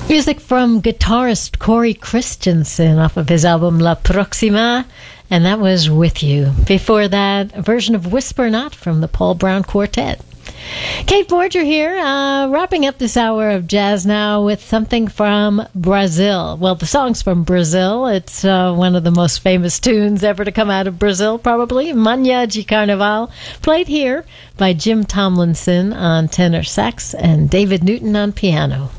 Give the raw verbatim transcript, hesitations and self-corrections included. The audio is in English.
Music from guitarist Corey Christensen off of his album La Proxima, and that was With You. Before that, a version of Whisper Not from the Paul Brown Quartet. Kate Borger here, uh, wrapping up this hour of jazz now with something from Brazil. Well, the song's from Brazil. It's uh, one of the most famous tunes ever to come out of Brazil, probably. Manhã de Carnaval, played here by Jim Tomlinson on tenor sax and David Newton on piano.